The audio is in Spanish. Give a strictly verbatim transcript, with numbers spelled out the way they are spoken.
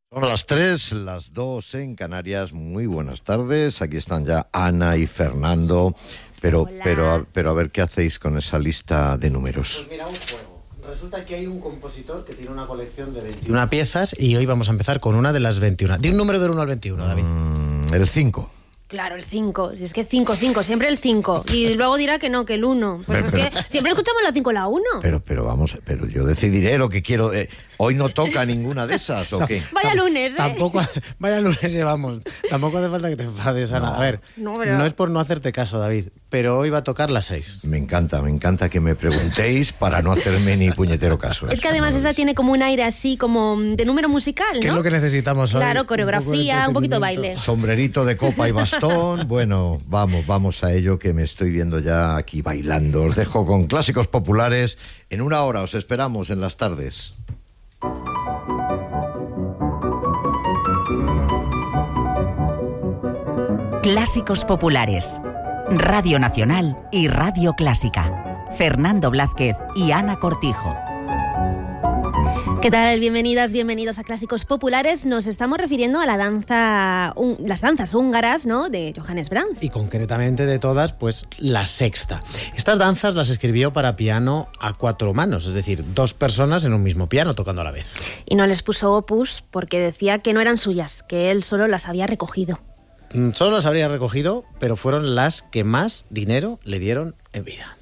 Son las tres, las dos en Canarias. Muy buenas tardes. Aquí están ya Ana y Fernando. Pero, pero, pero a ver qué hacéis con esa lista de números. Pues mira, un juego. Resulta que hay un compositor que tiene una colección de veintiuna piezas y hoy vamos a empezar con una de las veintiuna. Di un número del uno al veintiuno, David. Mm, el cinco. Claro, el cinco. Si es que cinco, cinco, siempre el cinco. Y luego dirá que no, que el uno. Pues Pero, es que siempre escuchamos la cinco y la uno. Pero, pero vamos, pero yo decidiré lo que quiero. Eh, ¿Hoy no toca ninguna de esas o qué? Vaya lunes, ¿eh? Tampoco, vaya lunes llevamos. Tampoco hace falta que te enfades, Ana. No. A ver, No, no, pero- es por no hacerte caso, David, pero hoy va a tocar las seis. Me encanta, me encanta que me preguntéis para no hacerme ni puñetero caso. Es que además esa tiene como un aire así como de número musical, ¿no? ¿Qué es lo que necesitamos hoy? Claro, Un poco de coreografía, un poquito de baile. entretenimiento. Sombrerito de copa y bastón. Bueno, vamos, vamos a ello, que me estoy viendo ya aquí bailando. Os dejo con clásicos populares. En una hora os esperamos en las tardes. Clásicos populares. Radio Nacional y Radio Clásica. Fernando Blázquez y Ana Cortijo. ¿Qué tal? Bienvenidas, bienvenidos a Clásicos Populares. Nos estamos refiriendo a la danza, un, las danzas húngaras, ¿no?, de Johannes Brahms. Y concretamente de todas, pues la sexta. Estas danzas las escribió para piano a cuatro manos, es decir, dos personas en un mismo piano tocando a la vez. Y no les puso opus porque decía que no eran suyas, que él solo las había recogido. Mm, Solo las habría recogido, pero fueron las que más dinero le dieron en vida.